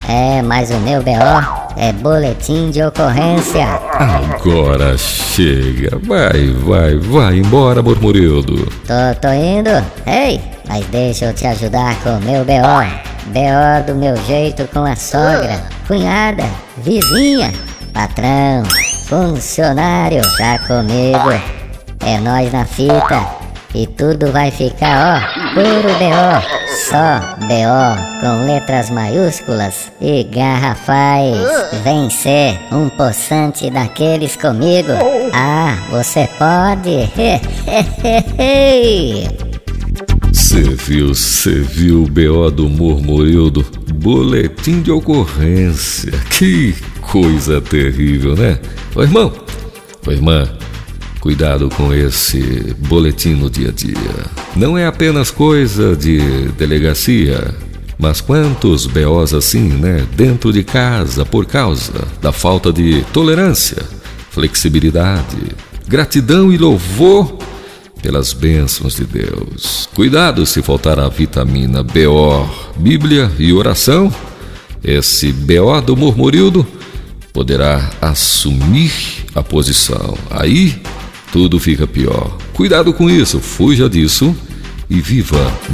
Mas o meu BO é boletim de ocorrência. Agora chega. Vai embora, Murmurildo. Tô indo. Ei, mas deixa eu te ajudar com o meu BO. BO do meu jeito com a sogra, cunhada, vizinha, patrão, funcionário. Tá comigo. É nós na fita. E tudo vai ficar, puro BO. Só BO com letras maiúsculas e garrafais. Vem ser um poçante daqueles comigo. Você pode. Cê viu o BO do Murmurildo? Boletim de ocorrência. Que coisa terrível, né? Ô irmão, ô irmã, cuidado com esse boletim no dia a dia. Não é apenas coisa de delegacia, mas quantos BOs assim, né? Dentro de casa, por causa da falta de tolerância, flexibilidade, gratidão e louvor pelas bênçãos de Deus. Cuidado se faltar a vitamina BO, Bíblia e oração. Esse BO do Murmurildo poderá assumir a posição. Aí tudo fica pior. Cuidado com isso, fuja disso e viva